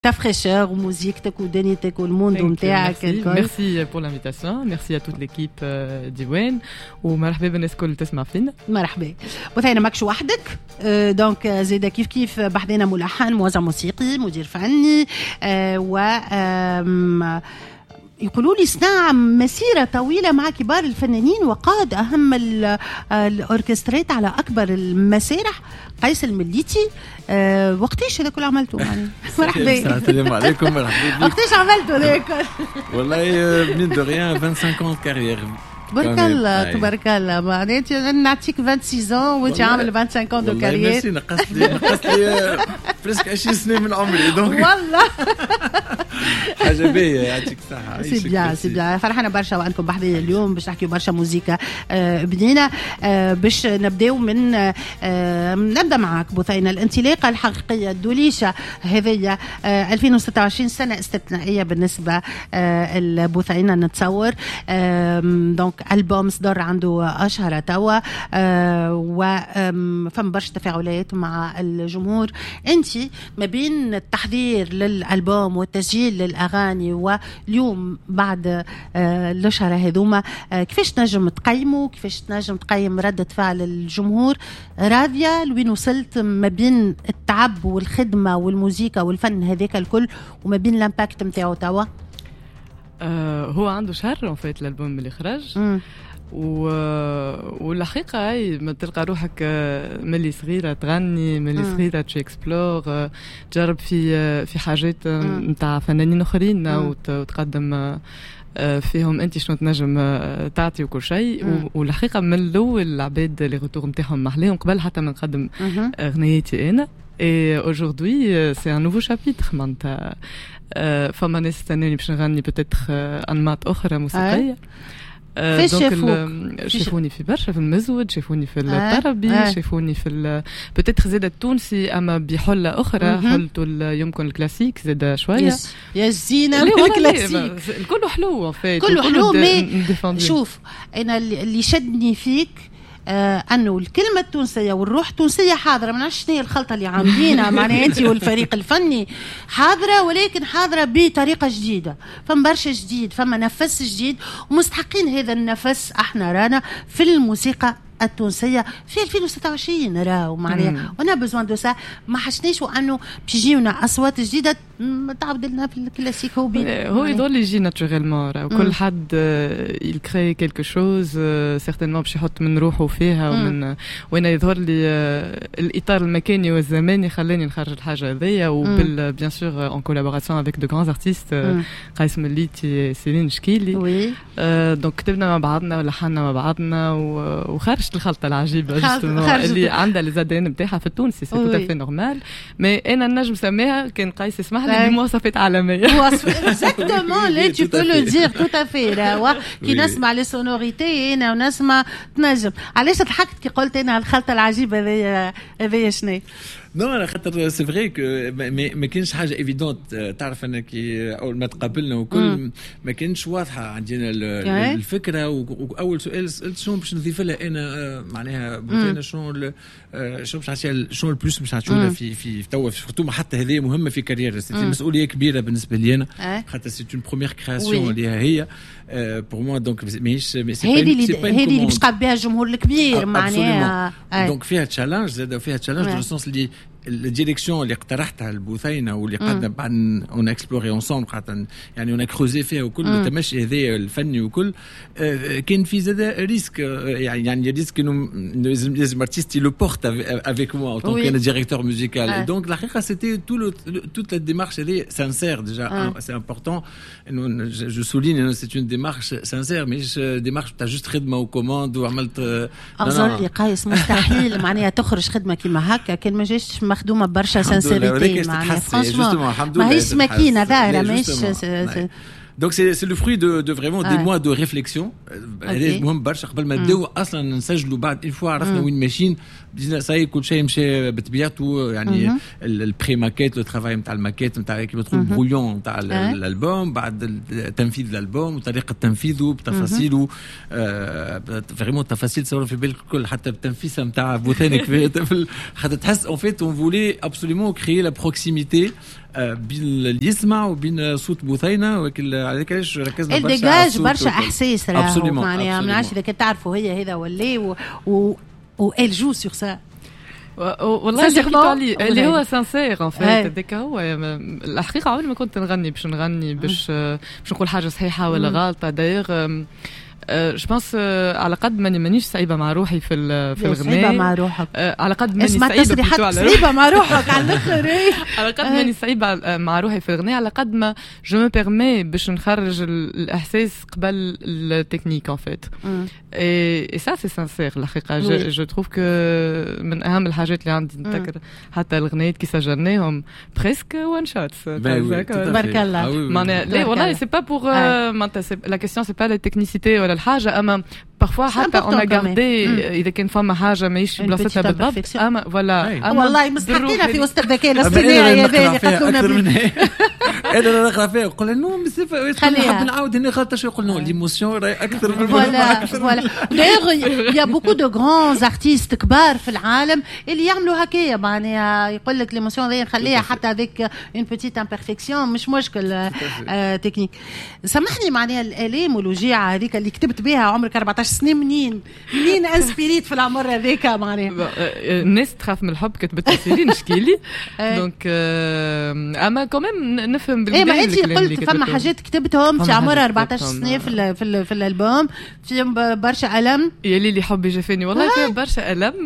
ta fraîcheur وموزيكتك ودنيتك والموند نتاعك الكل. Merci pour l'invitation, merci à toute l'équipe ديوان ومرحبا بالناس الكل تسمع فينا. مرحبا. بثينا ماكش وحدك دونك زيدا كيف بحدنا ملحن موزع موسيقي مدير فني و يقولوا لي صنع مسيرة طويلة مع كبار الفنانين وقاد أهم الأوركسترات على أكبر المسارح. قيس المليتي وقتاش هذا كله عملته يعني؟ مرحبا. السلام عليكم. مرحبا. وقتاش عملته ذاك؟ والله من دو ريان 25 ans de carrière. تبارك الله تبارك الله. معناتها نعطيك 26 وانت عامل 25 ans de carrière. والله نقصت لي بريسك 20 سنة من عمري دونك والله حاجة باهية يعطيك الصحة. سي بيان سي بيان. فرحنا برشا وعندكم بحذايا اليوم باش نحكيو برشا موزيكا بدينا باش نبداو من نبدا معك بثينة. الانطلاقة الحقيقية الدوليشة هذه 2026 سنة استثنائية بالنسبة لبثينة نتصور. دونك ألبوم صدر عنده أشهر توا وفم برشا تفاعلات مع الجمهور. أنت ما بين التحضير للألبوم والتسجيل للأغاني واليوم بعد الأشهر هذوما كيفاش نجم تقيموا كيفاش نجم تقيم ردة فعل الجمهور؟ راضية لوين وصلت ما بين التعب والخدمة والموسيقى والفن هذاك الكل وما بين الامباكت متاعو توا؟ هو عنده شهر ان فايت الالبوم اللي خرج والحقيقه هي ما تلقى روحك ملي صغيره تغني ملي صغيره تشيكسبلور تجرب في حاجات نتاع فنانين اخرين وتقدم فيهم انت شنو تنجم تعطي وكل شيء. والحقيقه من الاول العباد اللي غتور نتاعهم محليهم قبل حتى ما نقدم غنيتي انا. Et aujourd'hui, c'est un nouveau chapitre. فما ناس استناني باش نغني بتاتخ انماط اخرى موسيقيه. شافوني في برشا في المزود، شافوني في الطربي، شافوني في بتاتخ زاد التونسي اما بحله اخرى حلته يمكن الكلاسيك زاد شويه. يا زينه الكلاسيك كله حلو كله حلو. شوف انا اللي شدني فيك انه الكلمه التونسيه والروح التونسيه حاضره. ما نعرفش شنو هي الخلطه اللي عاملينها معناها انت والفريق الفني حاضره ولكن حاضره بطريقه جديده. فما برشا جديد فما نفس جديد ومستحقين هذا النفس. احنا رانا في الموسيقى التونسيه في 2026 راهو معناها وانا بزوان دو سا. ما حشناش وانه بيجيونا اصوات جديده تعاود لنا في الكلاسيك. هو يظل يجي ناتشوريلمون. كل حد يكري كيلكو شوز سيغتينمون باش يحط من روحه فيها ومن وانا يظهر لي الاطار المكاني والزماني خلاني نخرج الحاجه هذيا وبال بيان سور ان كولابوراسيون افيك دو غران ارتيست قيس مليتي سيلين شكيلي. دونك كتبنا مع بعضنا ولحنا مع بعضنا وخرجت الخلطه العجيبه جوستومون اللي عندها لي زادين نتاعها في التونسي سي تو في نورمال. مي انا نجم سميها كان قيس يسمح لي بمواصفات عالميه. اكزاكتومون لا تو بو لو دير تو افي. راهو كي نسمع لي سونوريتي انا ونسمع تنجم. علاش ضحكت كي قلت انا الخلطه العجيبه هذيا شنو؟ نو انا خاطر سي فري كو ما كانش حاجه ايفيدونت. تعرف انا كي اول ما تقابلنا وكل ما كانش واضحه عندنا الفكره. واول سؤال سالت شنو باش نضيف لها انا معناها بغينا شنو باش نعطيها شنو البلوس باش نعطيها في توا سورتو حتى هذه مهمه في كارير. سيتي مسؤوليه كبيره بالنسبه لي انا خاطر سي اون بروميير كرياسيون اللي هي بور موا. دونك ماهيش هذه اللي باش تقابل بها الجمهور الكبير معناها. دونك فيها تشالنج زاد فيها تشالنج دو السونس اللي الديريكسيون اللي اقترحتها البوثينه واللي قعدنا بعد اون اكسبلوري اونسومبل قعدنا يعني اون كروزي فيها وكل التمشي هذا الفني وكل كان في زاد ريسك يعني ريسك انه لازم ارتيست لو بورت افيك موا en tant que directeur musical. Et donc الحقيقه c'était toute la démarche elle est sincère déjà. C'est important. Je souligne c'est une démarche sincère mais démarche تاع جوست خدمه وكوماند وعملت اظن قيس مستحيل معناها تخرج خدمه كيما هكا كان ما جاش مخدومه برشا سانسيريتي معناها فرانشمون ماهيش ماكينه ظاهره ماهيش. Donc c'est le fruit de vraiment des mois de réflexion. مهم برشا قبل ما نبداو اصلا نسجلوا بعد une fois عرفنا وين ماشيين بدينا صاي كل شيء مشى بطبيعته يعني البري ماكيت لو ترافاي نتاع الماكيت نتاع كيما تقول بروليون نتاع الالبوم بعد تنفيذ الالبوم وطريقه تنفيذه بتفاصيله فريمون تفاصيل تصور في بالك كل حتى التنفيذ نتاع بوثانك حتى تحس en fait on voulait absolument créer la proximité بين اللي يسمع وبين صوت بوثينه، ولكن على كاش ركزنا الدجاج برشا احساس راهو معناها ما نعرفش اذا كنت تعرفوا هي هذا ولا و elle joue sur ça. والله اللي هو سانسير ان فيت هذاك هو الحقيقه. عمري ما كنت نغني باش نقول حاجه صحيحه ولا غلطه. داير جو بونس على قد مانيش صعيبه مع روحي في الغناء. صعيبه مع روحك على قد ماني صعيبه صعيبه مع روحك على الاخر. على قد ماني صعيبه مع روحي في الغناء، على قد ما جو مو بيرمي باش نخرج الاحساس قبل التكنيك ان فيت. اي سا سي سانسير الحقيقه. جو تروف كو من اهم الحاجات اللي عندي نتذكر حتى الغنايات كي سجلناهم بريسك وان شوت. تبارك الله. معناها لا والله سي با بور لا كيسيون سي با لا تكنيسيتي ولا الحاجه، اما parfois حتى on a gardé إذا كان فما حاجة ماهيش بلاصتها بالضبط. أما فوالا والله مستحقينها في وسط الذكاء الاصطناعي هذا اللي قتلونا به. أنا نقرأ فيها قلنا نو خلينا نعاود هنا خاطر شو قلنا ليموسيون راهي أكثر من فوالا. D'ailleurs il y a beaucoup de grands artistes كبار في العالم اللي يعملوا هكايا، معناها يقول لك ليموسيون هذه نخليها حتى avec une petite imperfection مش مشكل تكنيك. سامحني معناها الآلام والوجيعة هذيك اللي كتبت بها عمرك 14 سنين منين انسبيريت في العمر هذاك معناها؟ الناس تخاف من الحب كتبت تسيري نشكيلي دونك اما كوميم نفهم بالبدايه. ما انت قلت فما حاجات كتبتهم في عمرها 14 سنه في الالبوم فيهم برشا الم. يا ليلي حبي جفاني والله فيها برشا الم.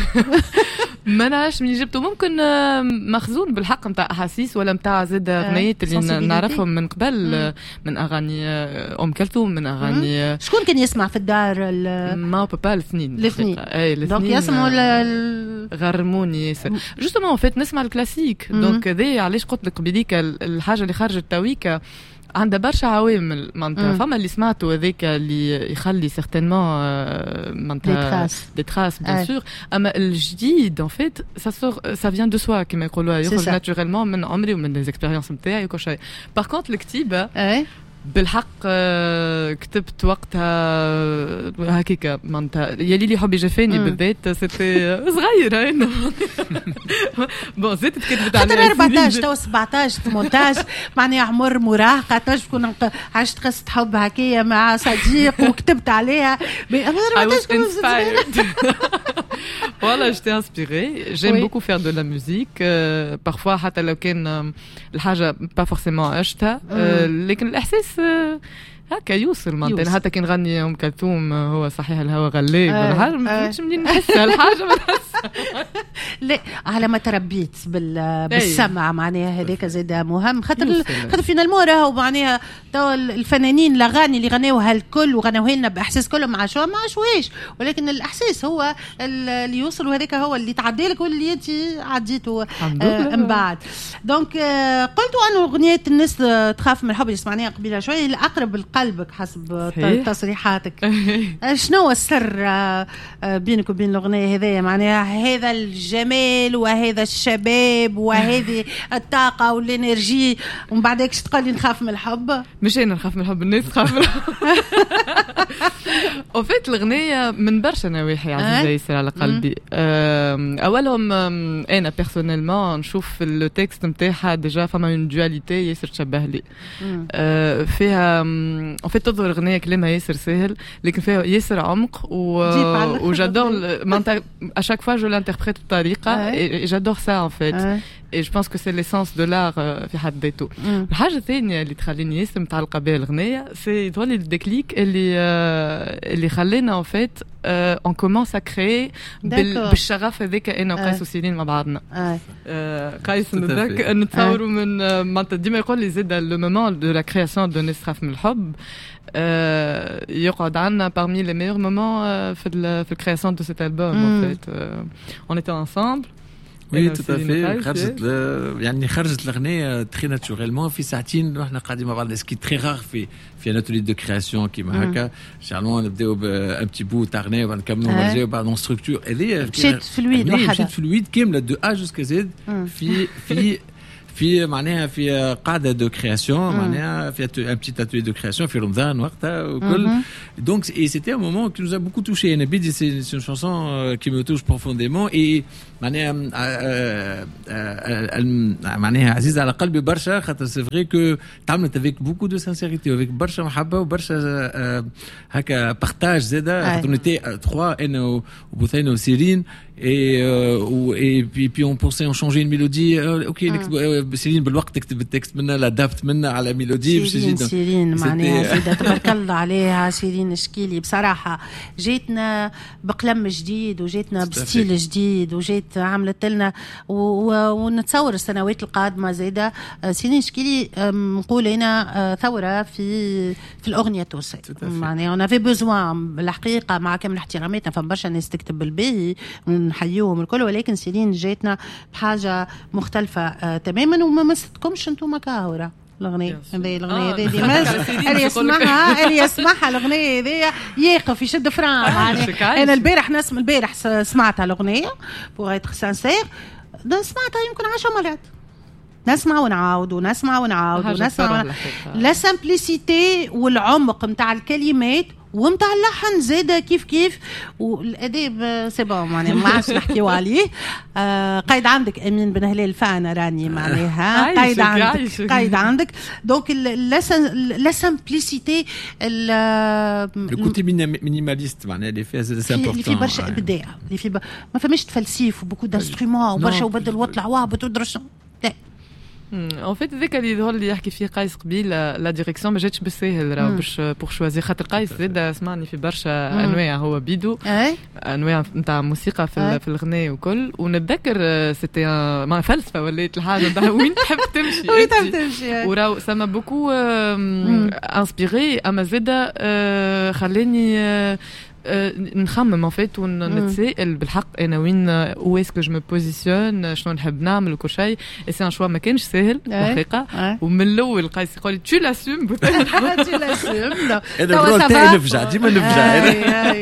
ما نعرفش منين جبته، ممكن مخزون بالحق نتاع احاسيس ولا نتاع زاد اغنيات اللي نعرفهم من قبل، من اغاني ام كلثوم، من اغاني شكون كان يسمع في الدار ما بابا الاثنين دونك يسمعوا غرموني ياسر جوستومون فيت نسمع الكلاسيك. دونك هذا علاش قلت لك قبيليك الحاجه اللي خرجت تويكا عندها برشا عوامل. معناتها فما اللي سمعته هذاك اللي يخلي سيغتينمون معناتها دي تراس بيان سور، اما الجديد ان فيت سا فيان دو سوا كيما يقولوها، يخرج ناتوريلمون من عمري ومن لي زيكسبيريونس نتاعي وكل شيء. باغ كونت الكتيبه بالحق كتبت وقتها هكيكا معناتها يا ليلي حبي جفاني بالذات سيتي صغير هنا بون زدت كتبت على 14 تو 17 18 معناها عمر مراهقه تنجم تكون عشت قصه حب هكايا مع صديق وكتبت عليها. I was inspired. Voilà, j'étais inspirée. J'aime beaucoup faire de la musique. Parfois حتى لو كان الحاجه pas forcément عشتها لكن الاحساس هكا يوصل معناتها. حتى كي نغني ام كلثوم هو صحيح الهوا غلاب ولا حاجه ما فهمتش منين نحسها الحاجه ما نحسها. لا على ما تربيت بالسمع معناها هذاك زاد مهم خاطر فينالمون راهو معناها تو الفنانين الاغاني اللي غناوها الكل وغناوها لنا باحساس كلهم ما عاشوهاش، ولكن الاحساس هو اللي يوصل وهذاك هو اللي تعدي لك واللي انت عديته من بعد. دونك قلتوا انه اغنيه الناس تخاف من الحب اللي سمعناها قبيله شويه الاقرب لقلبك حسب تصريحاتك. شنو السر بينك وبين الاغنيه هذه؟ معناها هذا الجمال وهذا الشباب وهذه الطاقه والانرجي ومن بعد هيك تقول لي نخاف من الحب؟ مش انا نخاف من الحب، الناس تخاف من الحب. وفات الغنية من برشا نواحي عزيزة ياسر على قلبي. أولهم أنا بيرسونيلمون نشوف التكست نتاعها ديجا فما من دواليتي ياسر تشبه لي. فيها وفات تظهر غنية كلامها ياسر سهل لكن فيها ياسر عمق وجادور معناتها أشاك فوا جو لانتربريت بطريقة جادور سا en fait. Et je pense que c'est l'essence de l'art في حد ذاته. الحاجة الثانية اللي تخليني ياسر متعلقة بها الغنية سي تولي الديكليك اللي خلينا en fait on commence à créer بالشغف هذاك أنا وقيس وسيرين مع بعضنا. قيس نتصوروا من معناتها ديما يقول لي زاد le moment de la création de الناس تخاف من الحب يقعد عنا parmi les meilleurs moments في la création de cet album en fait. On était ensemble. Oui, tout à fait. خرجت الأغنية très naturellement في ساعتين وإحنا قاعدين مع بعض. Ce qui est très rare في un atelier de création كيما هكا. Généralement نبداو un petit bout تاع أغنية وبعد نكملوا ونرجعوا بعد on structure. هذه مشيت فلويد وحدة. مشيت فلويد كاملة de A jusqu'à Z في في معناها في قاعده دو كرياسيون معناها في un petit atelier de création في رمضان وقتها وكل donc et c'était un moment qui nous a beaucoup touché Nabidi c'est une chanson qui me touche profondément et معناها معناها عزيزه على قلبي برشا خاطر سي فري كو تعملت avec beaucoup de sincérité avec برشا محبه وبرشا هكا بارتاج زاده خاطر نتي 3 انا وبثينه وسيرين et puis on pensait en changer une mélodie ok سيرين بالوقت تكتب التكست منها لادابت منها على ميلودي سيرين معناها زاده تبارك الله عليها سيرين شكيلي بصراحه جيتنا بقلم جديد وجيتنا بستيل جديد وجيت عملت لنا ونتصور السنوات القادمه زاده سيرين شكيلي نقول هنا ثوره في الاغنيه التونسيه معناها انا في بوزوان الحقيقه مع كامل احتراماتنا فبرشا ناس تكتب بالباهي ونحيوهم الكل ولكن سيرين جاتنا بحاجه مختلفه تماما وما مستكمش انتم كاهوره الأغنية هذه اللي يسمعها الأغنية هذه يقف يشد فران أنا البارح سمعتها الأغنية pour être sincère سمعتها يمكن 10 مرات نسمع ونعاود لا سامبليسيتي والعمق متاع الكلمات ومتاع اللحن زاده كيف والاداء سي بون معناها ما عادش نحكيو عليه قايد عندك امين بن هلال فانا راني معناها قايد عندك دونك لا سامبليسيتي الكوتي مينيماليست معناها اللي فيها زاده امبورطون اللي في برشا ابداع اللي في ما فماش تفلسيف وبوكو دانسترومون وبرشا وبدل واطلع وهبط ودرس لا En fait ذاك اللي يظهر لي يحكي فيه قايس قبيل لا ديريكسيون ما جاتش بالساهل راه باش بور شوازي خاطر قايس زاد سمعني في برشا انواع هو بيدو انواع نتاع موسيقى في الغناء وكل ونتذكر سيتي ما فلسفه ولات الحاجه نتاع وين تحب تمشي وراه سما بوكو انسبيري اما زاد خلاني نخمم ان فيت ونتسائل بالحق انا وين او اسكو جو مو بوزيسيون شنو نحب نعمل وكل شيء سي ان شوا ما كانش ساهل الحقيقه ومن الاول قايس يقول لي تو لاسوم تو لاسوم انا نفجع ديما نفجع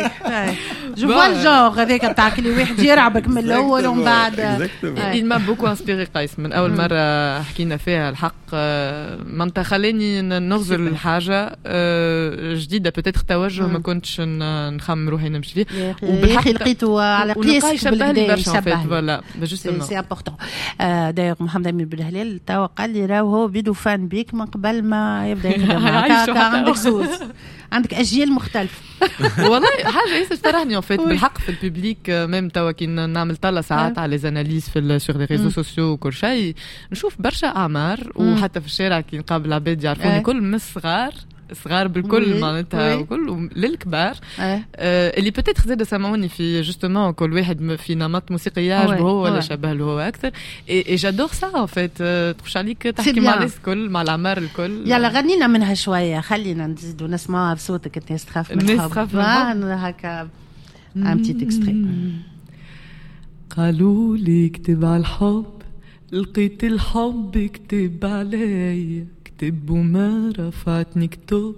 جو فوا الجور هذاك تاع كل واحد يرعبك من الاول ومن بعد il m'a beaucoup inspiré قايس من اول مره حكينا فيها الحق ما انت خلاني نغزر الحاجه جديده بوتيتر توجه ما كنتش نخمم روحي نمشي فيه وبالحق لقيته على قياس فوالا جوستومون سي امبورطون داير محمد امين بن هلال توا قال لي راهو هو بيدو فان بيك من قبل ما يبدا يخدم معاك عندك زوز عندك اجيال مختلفه والله حاجه ياسر فرحني فيت بالحق في الببليك ميم توا كي نعمل طلة ساعات على لي زاناليز في سور لي ريزو سوسيو وكل شيء نشوف برشا اعمار وحتى في الشارع كي نقابل عباد يعرفوني كل من صغار بالكل معناتها وكل للكبار اللي بوتيتر زاد سمعوني في جوستومون كل واحد في نمط موسيقي يعجبه هو ولا شبه له هو اكثر اي جادور سا ان فيت تخش عليك تحكي مع الناس الكل مع العمار الكل يلا غنينا منها شويه خلينا نزيدوا نسمعها بصوتك الناس تخاف من الحب هكا ان بتي اكستري قالوا لي اكتب على الحب لقيت الحب اكتب عليا كتب وما رفعتني كتب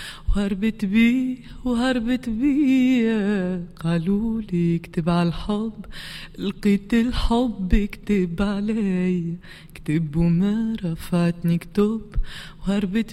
وهربت بيه قالوا لي اكتب على الحب لقيت الحب كتب عليا كتب وما رفعتني كتب وهربت